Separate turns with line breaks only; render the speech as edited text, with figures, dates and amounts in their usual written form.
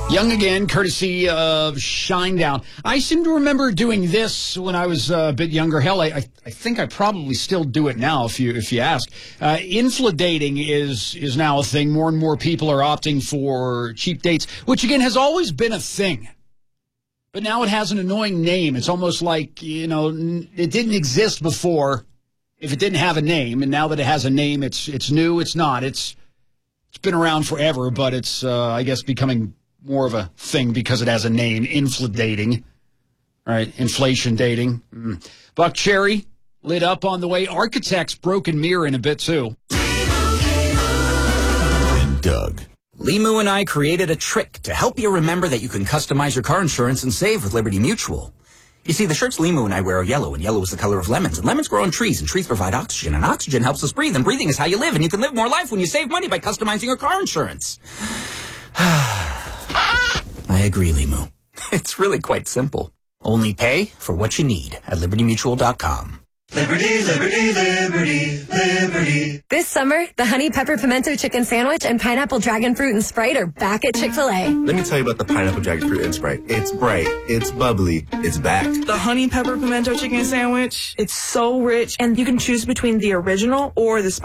Young Again, courtesy of Shinedown. I seem to remember doing this when I was a bit younger. Hell, I think I probably still do it now if you ask. Infladating is now a thing. More and more people are opting for cheap dates, which again has always been a thing. But now it has an annoying name. It's almost like, it didn't exist before if it didn't have a name. And now that it has a name, it's new. It's not. It's been around forever, but it's, I guess, becoming more of a thing because it has a name, infladating, right? Inflation dating. Buck Cherry lit up on the way. Architects Broken Mirror in a bit, too.
And Doug.
Limu and I created a trick to help you remember that you can customize your car insurance and save with Liberty Mutual. You see, the shirts Limu and I wear are yellow, and yellow is the color of lemons. And lemons grow on trees, and trees provide oxygen. And oxygen helps us breathe, and breathing is how you live. And you can live more life when you save money by customizing your car insurance. I agree, Limu. It's really quite simple. Only pay for what you need at LibertyMutual.com.
Liberty, liberty, liberty, liberty.
This summer, the Honey Pepper Pimento Chicken Sandwich and Pineapple Dragon Fruit and Sprite are back at Chick-fil-A.
Let me tell you about the Pineapple Dragon Fruit and Sprite. It's bright, it's bubbly, it's back.
The Honey Pepper Pimento Chicken Sandwich, it's so rich, and you can choose between the original or the spicy.